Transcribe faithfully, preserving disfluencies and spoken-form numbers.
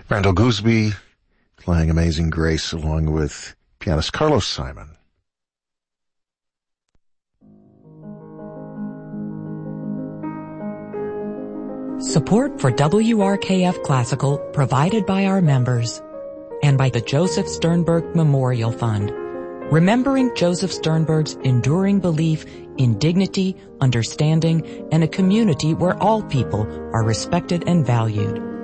Randall Gooseby playing Amazing Grace along with pianist Carlos Simon. Support for W R K F Classical provided by our members and by the Joseph Sternberg Memorial Fund, remembering Joseph Sternberg's enduring belief in dignity, understanding, and a community where all people are respected and valued.